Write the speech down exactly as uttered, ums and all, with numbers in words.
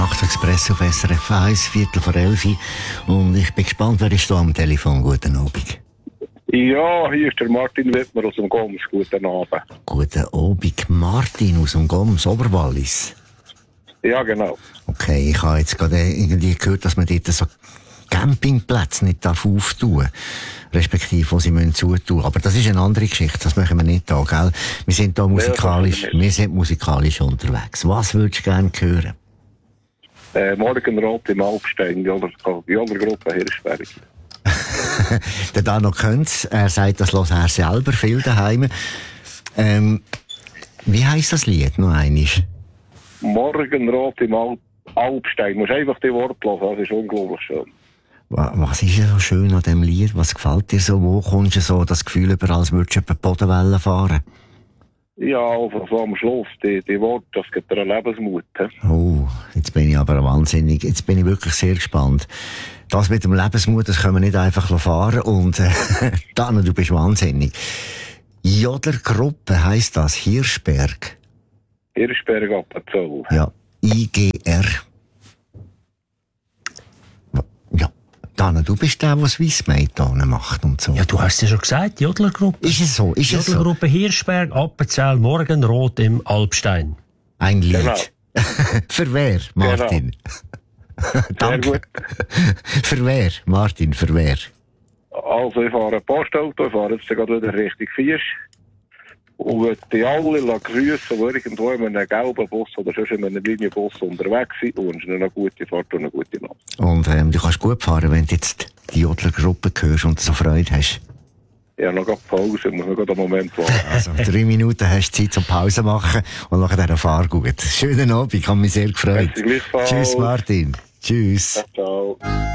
Nachtexpress auf S R F eins, Viertel vor elf. Und ich bin gespannt, wer ist da am Telefon. Guten Abend. Ja, hier ist der Martin Wittmer aus dem Goms. Guten Abend. Guten Abend, Martin aus dem Goms, Oberwallis. Ja, genau. Okay, ich habe jetzt gerade irgendwie gehört, dass man dort so Campingplätze nicht auftun darf. Respektive, wo sie müssen zutun. Aber das ist eine andere Geschichte. Das machen wir nicht da, gell? Wir sind da musikalisch, wir sind musikalisch unterwegs. Was würdest du gerne hören? Äh, Morgenrot im Alpstein, die Gruppe Hirschberg. Der da noch könnt's. Er sagt, das hört er selber viel daheim. Ähm, wie heisst das Lied noch einmal? Morgenrot im Al- Alpstein. Du musst einfach die Worte hören, das ist unglaublich schön. Was ist so schön an diesem Lied? Was gefällt dir so? Wo kommst du so das Gefühl über, als würdest du über die Bodenwellen fahren? Ja, also so am Schluss, die, die Worte, das gibt dir einen Lebensmut. He? Oh, jetzt bin ich aber wahnsinnig. Jetzt bin ich wirklich sehr gespannt. Das mit dem Lebensmut, das können wir nicht einfach fahren. Und äh, dann, du bist wahnsinnig. Jodlergruppe heisst das, Hirschberg. Hirschberg Appenzell. Ja, I G R. Ja, Dana, du bist der, der Swissmate macht und so. Ja, du hast es ja schon gesagt, die Jodlergruppe. Ist es so? Ist es so? Jodlergruppe Hirschberg, Appenzell, Morgenrot im Alpstein. Ein Lied. Genau. Für wer, Martin? Genau. Danke. Sehr gut. Für wer, Martin, für wer? Also ich fahre ein Postauto, ich fahre jetzt gerade wieder Richtung Fiesch. Und würde die alle grüßen, die irgendwo in einem gelben Bus oder sonst in einem Linienbus unterwegs sind und wünschen ihnen eine gute Fahrt und eine gute Nacht. Und ähm, du kannst gut fahren, wenn du jetzt die Jodlergruppe hörst und so Freude hast. Ja, noch eine Pause, ich muss noch einen Moment warten. Also drei Minuten hast du Zeit zum Pause machen und nachher fahr gut. Schönen Abend, ich habe mich sehr gefreut. Merci, gleichfalls. Tschüss Martin. Tschüss. Ciao.